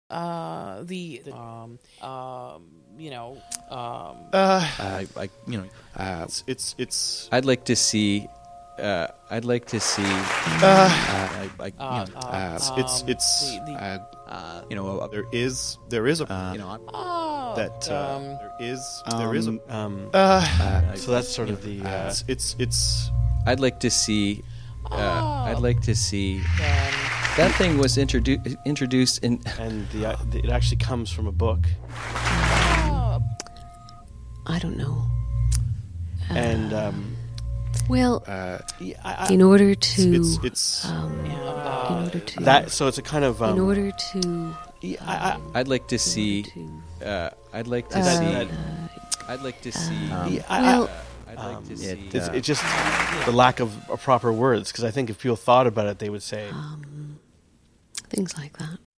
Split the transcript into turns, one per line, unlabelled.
the
It's
I'd like to see. I'd like to see.
there is a
So that's sort of the.
I'd like to see. I'd like to see. That thing was introduced in.
And it actually comes from a book.
I don't know.
And
Well, in order to, in order to,
that. So it's a kind of.
in order to,
I'd like to see. I'd like to see. I'd like to see.
well,
I'd like to see.
It's just the lack of proper words, because I think if people thought about it, they would say
things like that.